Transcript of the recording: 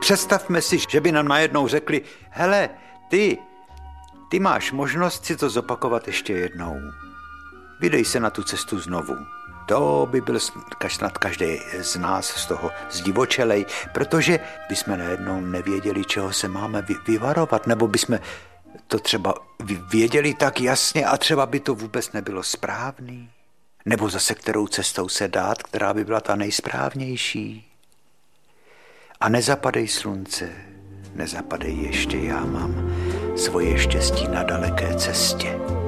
Představme si, že by nám najednou řekli, hele, ty máš možnost si to zopakovat ještě jednou. Vydej se na tu cestu znovu. To by byl snad každý z nás z toho zdivočelej, protože bychom najednou nevěděli, čeho se máme vyvarovat, nebo bychom to třeba věděli tak jasně a třeba by to vůbec nebylo správný. Nebo zase kterou cestou se dát, která by byla ta nejsprávnější. A nezapadej slunce, nezapadej ještě, já mám svoje štěstí na daleké cestě.